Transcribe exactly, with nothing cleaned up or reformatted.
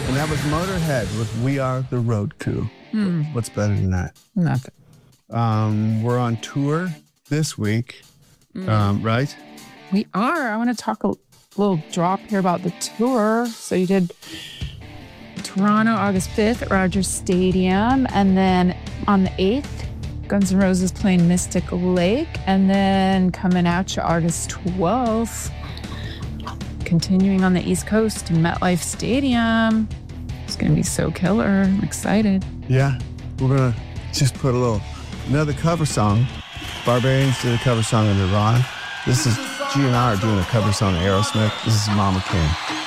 And that was Motorhead with We Are the Road Crew. Hmm. What's better than that? Nothing. Um, we're on tour this week, mm. um, right? We are. I want to talk a little drop here about the tour. So you did Toronto August fifth at Rogers Stadium. And then on the eighth, Guns N' Roses playing Mystic Lake. And then coming at you August twelfth, continuing on the East Coast in MetLife Stadium. It's going to be so killer. I'm excited. Yeah. We're going to just put a little, another cover song. Barbarians did a cover song of Nirvana. This is G N R doing a cover song of Aerosmith. This is Mama King.